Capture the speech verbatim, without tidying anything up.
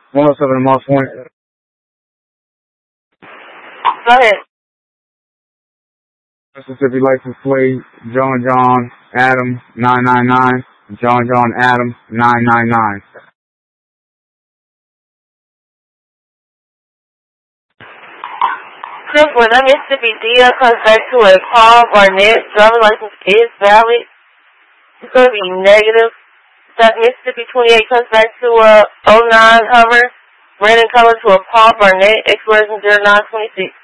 one oh seven Moss Point. Go ahead. Mississippi license plate, John John Adam nine nine nine. John John Adam nine nine nine. Chris, when that Mississippi D L comes back to a Paul Barnett driver's license is valid, it's going to be negative. That Mississippi twenty-eight comes back to a oh nine Hummer, red in color to a Paul Barnett, expiration zero nine twenty-six.